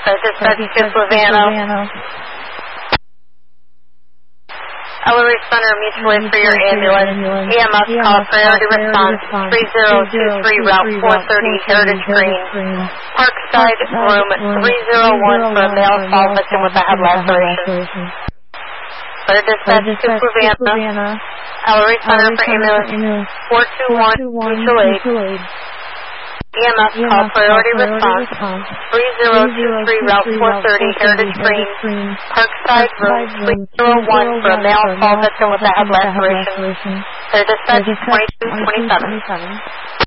Dispatch to Flaviano. Ellery Center, mutual aid for your ambulance. EMS call, priority response, 3023 Route 430, Heritage Green. Parkside, room 301 for a male fall victim with a head laceration. Dispatch to Flaviana. Ellery Center for ambulance, 421, mutual aid. EMS call, priority response, 3023 Route 430, Heritage Green. Parkside, room 301 for a male fall victim with a head laceration. Dispatch 2227.